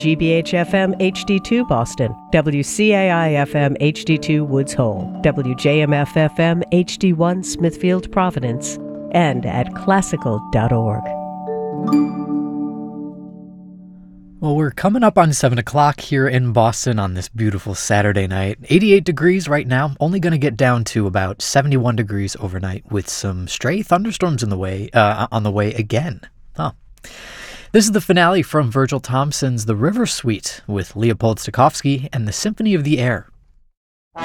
GBH-FM HD2 Boston, WCAI-FM HD2 Woods Hole, WJMF-FM HD1 Smithfield Providence, and at classical.org. Well, we're coming up on 7 o'clock here in Boston on this beautiful Saturday night. 88 degrees right now, only going to get down to about 71 degrees overnight with some stray thunderstorms on the way again. Huh. This is the finale from Virgil Thomson's The River Suite with Leopold Stokowski and the Symphony of the Air.